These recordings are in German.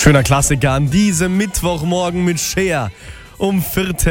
Schöner Klassiker an diesem Mittwochmorgen mit Cher. Um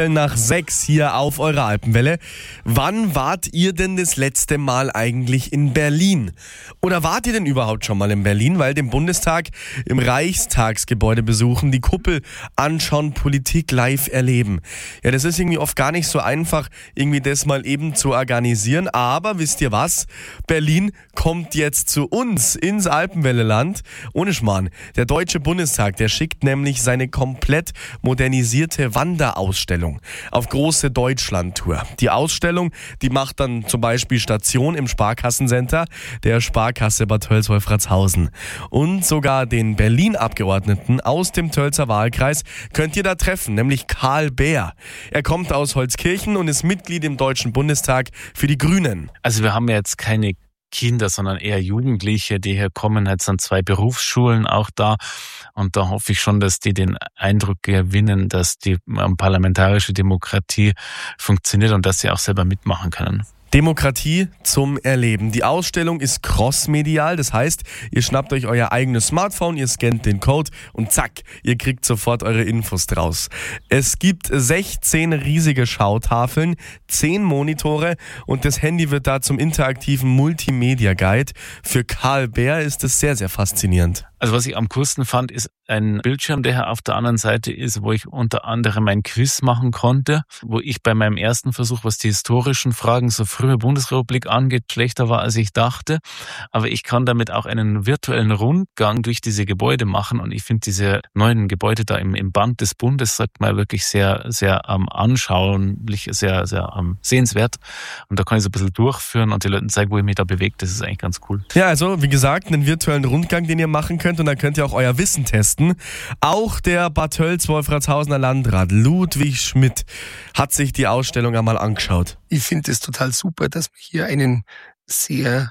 5:45 hier auf eurer Alpenwelle. Wann wart ihr denn das letzte Mal eigentlich in Berlin? Oder wart ihr denn überhaupt schon mal in Berlin? Weil den Bundestag im Reichstagsgebäude besuchen, die Kuppel anschauen, Politik live erleben. Ja, das ist irgendwie oft gar nicht so einfach, irgendwie das mal eben zu organisieren. Aber wisst ihr was? Berlin kommt jetzt zu uns ins Alpenwelleland. Ohne Schmarrn. Der Deutsche Bundestag, der schickt nämlich seine komplett modernisierte Wanderausstellung auf große Deutschland-Tour. Die Ausstellung, die macht dann zum Beispiel Station im Sparkassencenter der Sparkasse Bad Tölz-Wolfratshausen. Und sogar den Berlin-Abgeordneten aus dem Tölzer Wahlkreis könnt ihr da treffen, nämlich Karl Beer. Er kommt aus Holzkirchen und ist Mitglied im Deutschen Bundestag für die Grünen. Also wir haben ja jetzt keine Kinder, sondern eher Jugendliche, die hier kommen. Jetzt sind 2 Berufsschulen auch da. Und da hoffe ich schon, dass die den Eindruck gewinnen, dass die parlamentarische Demokratie funktioniert und dass sie auch selber mitmachen können. Demokratie zum Erleben. Die Ausstellung ist crossmedial, das heißt, ihr schnappt euch euer eigenes Smartphone, ihr scannt den Code und zack, ihr kriegt sofort eure Infos draus. Es gibt 16 riesige Schautafeln, 10 Monitore und das Handy wird da zum interaktiven Multimedia-Guide. Für Karl Beer ist es sehr, sehr faszinierend. Also was ich am coolsten fand, ist ein Bildschirm, der auf der anderen Seite ist, wo ich unter anderem ein Quiz machen konnte, wo ich bei meinem ersten Versuch, was die historischen Fragen so frühe Bundesrepublik angeht, schlechter war, als ich dachte. Aber ich kann damit auch einen virtuellen Rundgang durch diese Gebäude machen und ich finde diese neuen Gebäude da im Band des Bundes, sagt man, wirklich sehr, sehr anschaulich, sehr, sehr sehenswert. Und da kann ich so ein bisschen durchführen und den Leuten zeigen, wo ich mich da bewege. Das ist eigentlich ganz cool. Ja, also wie gesagt, einen virtuellen Rundgang, den ihr machen könnt und dann könnt ihr auch euer Wissen testen. Auch der Bad Tölz-Wolfratshausener Landrat Ludwig Schmidt hat sich die Ausstellung einmal angeschaut. Ich finde es total super, dass wir hier einen sehr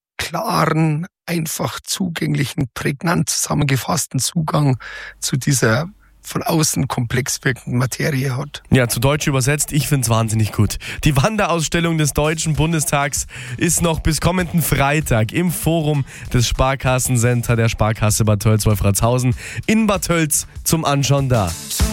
klaren, einfach zugänglichen, prägnant zusammengefassten Zugang zu dieser von außen komplex wirkenden Materie hat. Ja, zu Deutsch übersetzt, ich find's wahnsinnig gut. Die Wanderausstellung des Deutschen Bundestags ist noch bis kommenden Freitag im Forum des Sparkassencenter der Sparkasse Bad Tölz-Wolfratshausen in Bad Tölz zum Anschauen da.